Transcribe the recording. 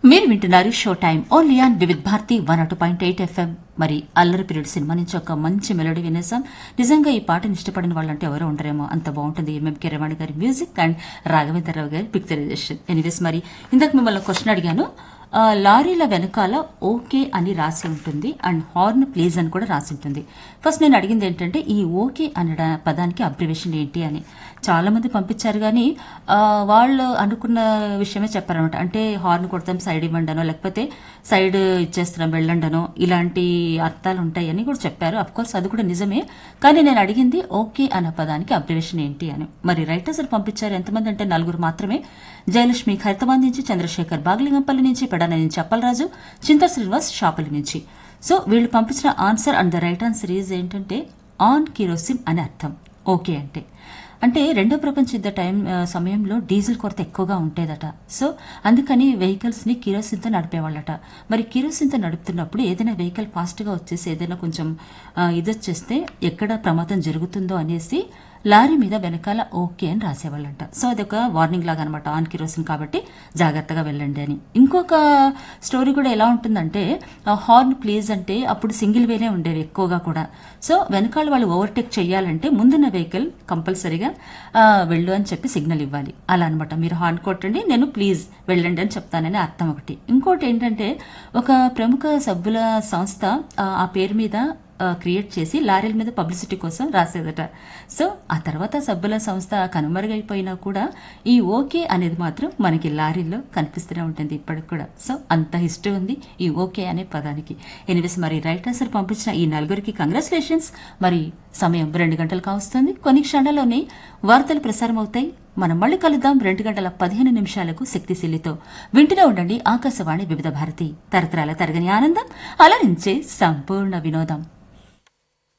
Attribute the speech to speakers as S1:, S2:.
S1: మీరు వింటున్నారు show time only on Vividh Bharati 102.8 FM. మరి అల్లరి పీరియడ్ సినిమా నుంచి ఒక మంచి మెలోడీ వినేసాం. నిజంగా ఈ పాటను ఇష్టపడిన వాళ్ళంటే ఎవరో ఉండరేమో, అంత బాగుంటుంది. ఎంఎంకే రమణ గారి మ్యూజిక్ అండ్ రాఘవేంద్రరావు గారి పిక్చరైజేషన్. ఎనీవేస్, మరి ఇందాక మిమ్మల్ని క్వశ్చన్ అడిగాను. లారీల వెనకాల ఓకే అని రాసి ఉంటుంది అండ్ హార్న్ ప్లీజ్ అని కూడా రాసి ఉంటుంది. ఫస్ట్ నేను అడిగింది ఏంటంటే ఈ ఓకే అనే పదానికి అబ్రివేషన్ ఏంటి అని. చాలా మంది పంపించారు, కానీ వాళ్ళు అనుకున్న విషయమే చెప్పారనమాట. అంటే హార్న్ కొడతాం సైడ్ ఇవ్వండనో, లేకపోతే సైడ్ ఇచ్చేస్తున్నాం వెళ్ళండనో, ఇలాంటి అర్థాలు ఉంటాయని కూడా చెప్పారు. అఫ్కోర్స్ అది కూడా నిజమే, కానీ నేను అడిగింది ఓకే అనే పదానికి అబ్రివేషన్ ఏంటి అని. మరి రైటర్స్ పంపించారు ఎంతమంది అంటే 4 మాత్రమే. జయలక్ష్మి ఖైరతాబాద్ నుంచి, చంద్రశేఖర్ బాగ్లింగంపల్లి నుంచి, పెడాన నుంచి అప్పలరాజు, చింతా శ్రీనివాస్ షాపల్లి నుంచి. సో వీళ్ళు పంపించిన answer and the right answer is ఏంటంటే ఆన్ కిరోసిన్ అని అర్థం. ఓకే అంటే రెండో ప్రపంచ యుద్ధ సమయంలో డీజిల్ కొరత ఎక్కువగా ఉండేదట. సో అందుకని వెహికల్స్ ని కిరోసిన్తో నడిపేవాళ్ళట. మరి కిరోసిన్తో నడుపుతున్నప్పుడు ఏదైనా వెహికల్ ఫాస్ట్ గా వచ్చేసి ఏదైనా కొంచెం ఇదొచ్చేస్తే ఎక్కడ ప్రమాదం జరుగుతుందో అనేసి లారీ మీద వెనకాల ఓకే అని రాసేవాళ్ళంట. సో అదొక వార్నింగ్ లాగా అనమాట, ఆన్ కిరోసిన్ కాబట్టి జాగ్రత్తగా వెళ్ళండి అని. ఇంకొక స్టోరీ కూడా ఎలా ఉంటుందంటే హార్న్ ప్లీజ్ అంటే అప్పుడు సింగిల్ వేనే ఉండేవి ఎక్కువగా కూడా. సో వెనకాల వాళ్ళు ఓవర్టేక్ చేయాలంటే ముందున్న వెహికల్ కంపల్సరీగా వెళ్ళు అని చెప్పి సిగ్నల్ ఇవ్వాలి. అలా అనమాట. మీరు హార్న్ కొట్టండి, నేను ప్లీజ్ వెళ్ళండి అని చెప్తానని అర్థం ఒకటి. ఇంకోటి ఏంటంటే ఒక ప్రముఖ సభ్యుల సంస్థ ఆ పేరు మీద క్రియేట్ చేసి లారీల మీద పబ్లిసిటీ కోసం రాసేదట. సో ఆ తర్వాత సభ్యుల సంస్థ కనుమరుగైపోయినా కూడా ఈ ఓకే అనేది మాత్రం మనకి లారీల్లో కనిపిస్తూనే ఉంటుంది ఇప్పటికి కూడా. సో అంత హిస్టరీ ఉంది ఈ ఓకే అనే పదానికి. ఎనివేస్, మరి రైటర్స్ పంపించిన ఈ 4కి కంగ్రాచులేషన్స్. మరి సమయం 2 గంటలు కావస్తుంది. కొన్ని క్షణాల్లోనే వార్తలు ప్రసారం అవుతాయి. మనం మళ్ళీ కలుద్దాం 2:15 శక్తిశీలితో. వింటూనే ఉండండి ఆకాశవాణి వివిధ భారతి, తరతరాల తరగని ఆనందం, అలరించే సంపూర్ణ వినోదం.